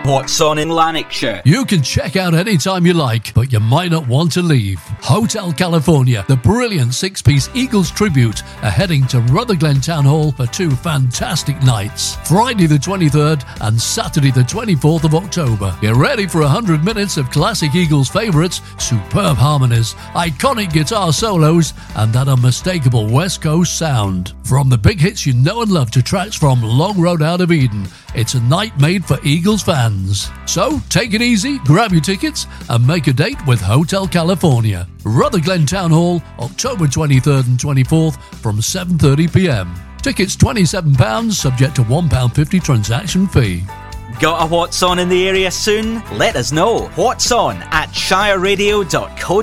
What's on in Lanarkshire? You can check out anytime you like, but you might not want to leave. Hotel California, the brilliant six-piece Eagles tribute, are heading to Rutherglen Town Hall for 2 fantastic nights. Friday the 23rd and Saturday the 24th of October. Get ready for 100 minutes of classic Eagles favourites, superb harmonies, iconic guitar solos, and that unmistakable West Coast sound. From the big hits you know and love to tracks from Long Road Out of Eden, it's a night made for Eagles fans. So take it easy, grab your tickets, and make a date with Hotel California. Rutherglen Town Hall, October 23rd and 24th from 7:30pm. Tickets £27, subject to £1.50 transaction fee. Got a What's On in the area soon? Let us know. What's on at shireradio.co.uk.